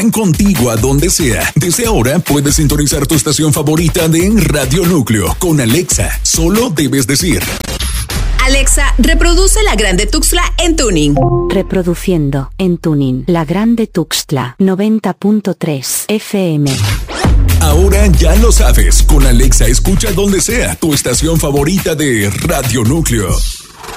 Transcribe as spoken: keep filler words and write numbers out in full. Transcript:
Contigo a donde sea. Desde ahora puedes sintonizar tu estación favorita de En Radio Núcleo con Alexa. Solo debes decir: Alexa, reproduce La Grande Tuxtla en tuning. Reproduciendo en tuning La Grande Tuxtla noventa punto tres F M. Ahora ya lo sabes, con Alexa escucha donde sea tu estación favorita de Radio Núcleo.